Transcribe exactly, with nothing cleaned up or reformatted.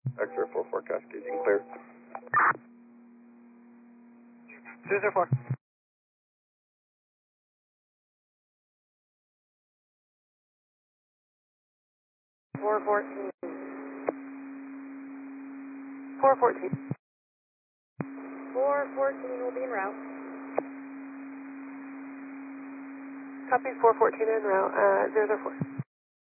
X-ray four four Cascading clear. two zero four. four fourteen. four fourteen. four fourteen will be en route. Copy four fourteen en route, uh, zero zero four.